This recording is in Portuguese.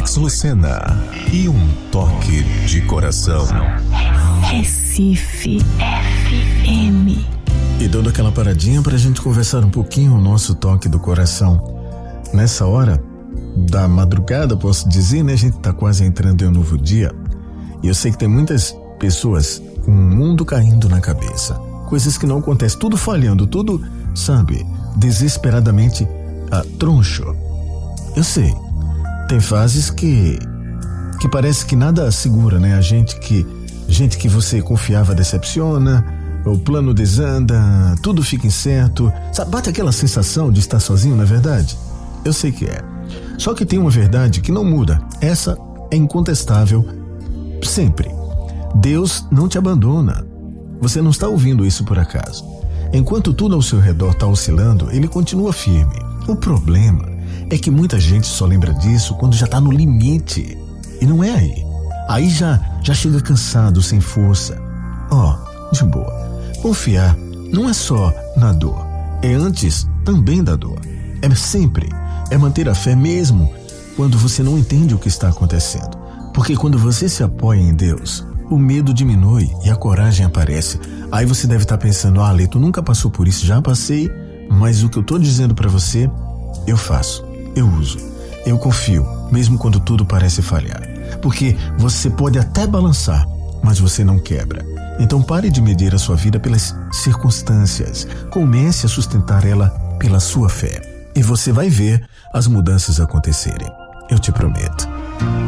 Alex Lucena e um toque de coração. Recife FM. E dando aquela paradinha pra gente conversar um pouquinho o nosso toque do coração. Nessa hora da madrugada, posso dizer, né? A gente tá quase entrando em um novo dia. E eu sei que tem muitas pessoas com o mundo caindo na cabeça. Coisas que não acontecem, tudo falhando, tudo, sabe, desesperadamente troncho. Eu sei, tem fases que parece que nada segura, né? A gente que você confiava decepciona, o plano desanda, tudo fica incerto. Sabe, bate aquela sensação de estar sozinho, não é verdade? Eu sei que é. Só que tem uma verdade que não muda. Essa é incontestável sempre. Deus não te abandona. Você não está ouvindo isso por acaso. Enquanto tudo ao seu redor está oscilando, ele continua firme. O problema é que muita gente só lembra disso quando já está no limite. E não é aí. Aí já chega cansado, sem força. De boa. Confiar não é só na dor. É antes também da dor. É sempre. É manter a fé mesmo quando você não entende o que está acontecendo. Porque quando você se apoia em Deus, o medo diminui e a coragem aparece. Aí você deve estar pensando, Lê, tu nunca passou por isso. Já passei, mas o que eu estou dizendo para você, eu faço, eu uso, eu confio, mesmo quando tudo parece falhar. Porque você pode até balançar, mas você não quebra. Então pare de medir a sua vida pelas circunstâncias. Comece a sustentar ela pela sua fé. E você vai ver as mudanças acontecerem. Eu te prometo.